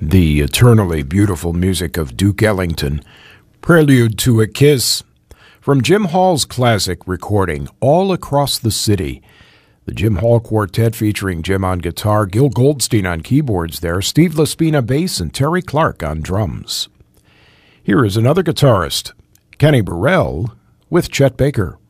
The eternally beautiful music of Duke Ellington, Prelude to a Kiss, from Jim Hall's classic recording, All Across the City. The Jim Hall Quartet featuring Jim on guitar, Gil Goldstein on keyboards there, Steve Laspina bass, and Terry Clark on drums. Here is another guitarist, Kenny Burrell, with Chet Baker.